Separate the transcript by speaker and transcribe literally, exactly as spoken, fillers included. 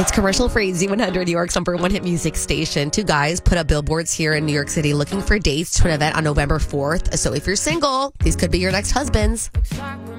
Speaker 1: It's commercial free. Z one hundred, New York's number one hit music station. Two guys put up billboards here in New York City looking for dates to an event on November fourth. So if you're single, these could be your next husbands.